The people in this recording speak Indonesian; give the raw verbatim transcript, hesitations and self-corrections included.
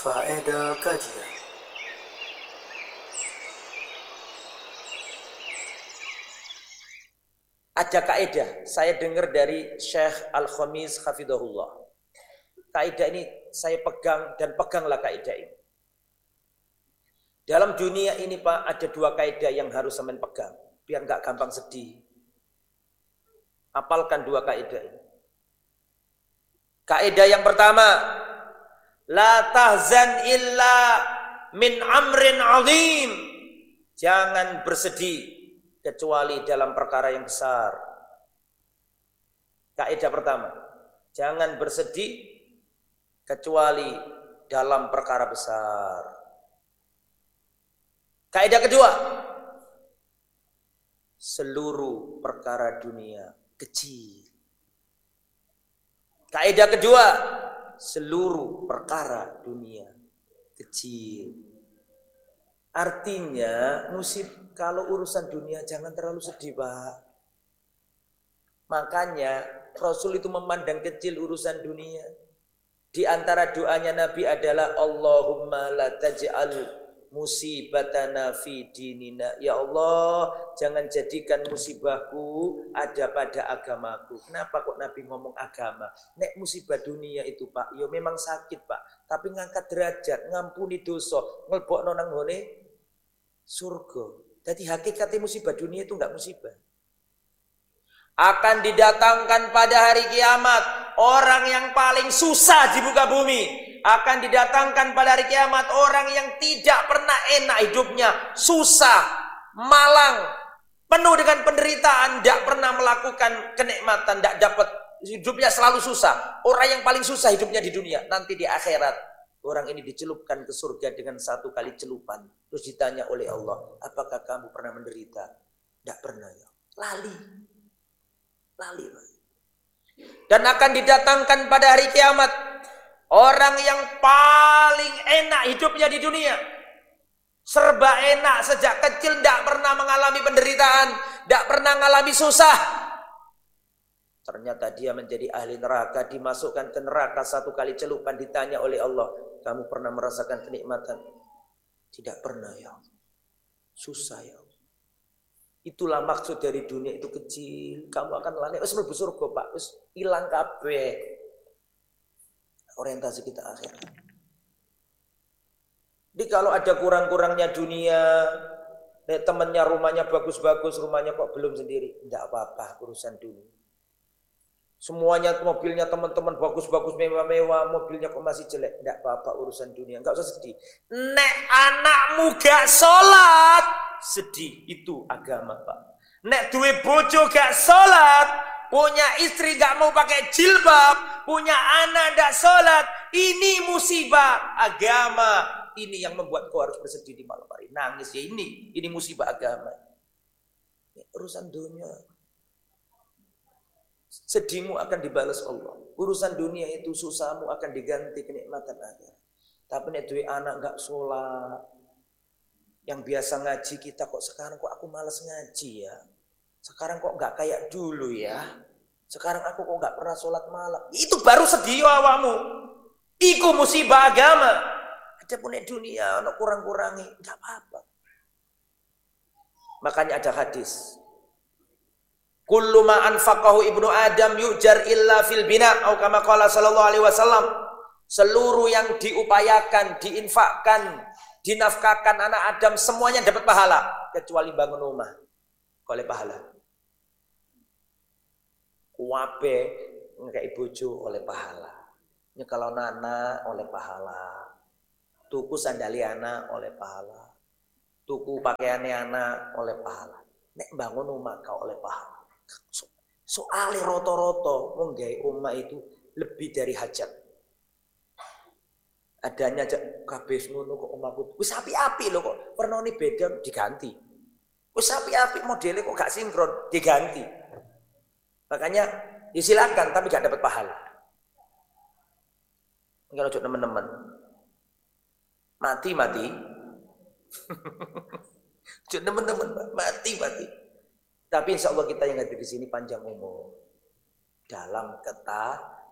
Faedah kajian. Ada kaidah, saya dengar dari Syekh Al-Khamis hafidhahullah. Kaidah ini saya pegang dan peganglah kaidah ini. Dalam dunia ini Pak, ada dua kaidah yang harus sampean pegang biar nggak gampang sedih. Apalkan dua kaidah ini. Kaidah yang pertama, la tahzan illa min amrin azim. Jangan bersedih kecuali dalam perkara yang besar. Kaidah pertama, jangan bersedih kecuali dalam perkara besar. Kaidah kedua, seluruh perkara dunia kecil. Kaidah kedua, seluruh perkara dunia kecil. Artinya, musib kalau urusan dunia jangan terlalu sedih, Pak. Makanya Rasul itu memandang kecil urusan dunia. Di antara doanya Nabi adalah Allahumma la taj'al musibatana fi dinina. Ya Allah, jangan jadikan musibahku ada pada agamaku. Kenapa kok Nabi ngomong agama? Nek musibah dunia itu Pak, ya memang sakit Pak. Tapi ngangkat derajat, ngampuni dosa, ngelbokno nang ngone surga. Jadi hakikatnya musibah dunia itu enggak musibah. Akan didatangkan pada hari kiamat orang yang paling susah di muka bumi. Akan didatangkan pada hari kiamat orang yang tidak pernah enak hidupnya, susah, malang, penuh dengan penderitaan, tidak pernah melakukan kenikmatan, tidak dapat, hidupnya selalu susah. Orang yang paling susah hidupnya di dunia, nanti di akhirat orang ini dicelupkan ke surga dengan satu kali celupan. Terus ditanya oleh Allah, apakah kamu pernah menderita? Tidak pernah ya. Lali, lali, lali. Dan akan didatangkan pada hari kiamat orang yang paling enak hidupnya di dunia. Serba enak sejak kecil, tidak pernah mengalami penderitaan, tidak pernah mengalami susah. Ternyata dia menjadi ahli neraka, dimasukkan ke neraka satu kali celupan, ditanya oleh Allah, kamu pernah merasakan kenikmatan? Tidak pernah ya. Susah ya. Itulah maksud dari dunia itu kecil. Kamu akan lari, wis mlebu surga Pak, wis ilang kabeh. Orientasi kita akhirat. Jadi kalau ada kurang-kurangnya dunia, temennya rumahnya bagus-bagus, rumahnya kok belum sendiri, tidak apa-apa urusan dunia. Semuanya mobilnya teman-teman bagus-bagus, mewah-mewah, mobilnya kok masih jelek, tidak apa-apa urusan dunia, nggak usah sedih. Nek anakmu gak sholat, sedih, itu agama Pak. Nek duwe bojo gak sholat, punya istri gak mau pakai jilbab, punya anak gak sholat, ini musibah agama. Ini yang membuat kau harus bersedih di malam hari, nangis ya ini, ini musibah agama. Ini urusan dunia, sedihmu akan dibalas Allah. Urusan dunia itu susahmu akan diganti kenikmatan akhirat. Tapi nek duwe anak gak sholat, yang biasa ngaji kita kok sekarang kok aku malas ngaji ya. Sekarang kok gak kayak dulu ya. Sekarang aku kok gak pernah sholat malam. Itu baru sedih awamu. Iku musibah agama. Ada pun dunia, ada kurang-kurangi, gak apa-apa. Makanya ada hadis. Kullu ma anfaqahu ibnu Adam yujar illa fil bina. Atau kama qala sallallahu alaihi wasallam. Seluruh yang diupayakan, diinfakkan, dinafkahkan anak Adam semuanya dapat pahala. Kecuali bangun rumah. Oleh pahala. Kuape ngekei bojo oleh pahala. Nyekel anak oleh pahala. Tuku sandali anak oleh pahala. Tuku pakaiannya anak oleh pahala. Nek bangun rumah kau oleh pahala. So, soalnya roto-roto menggai rumah itu lebih dari hajat. Adanya kabeh ngono kok omahku. Wis api-api lho kok. Pernah ini beda diganti. Wis api-api modelnya kok gak sinkron diganti. Makanya disilakan tapi gak dapat pahala. Kalau cuk teman-teman mati-mati. Cuk teman-teman mati-mati. Tapi insya Allah kita yang hadir di sini panjang umur dalam ketaatan.